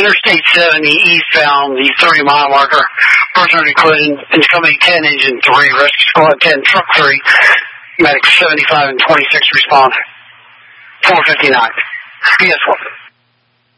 Interstate 70 eastbound, the 30-mile marker. Person including incoming 10, engine 3, rescue squad 10, truck 3, medics 75 and 26 respond. 459. PS1.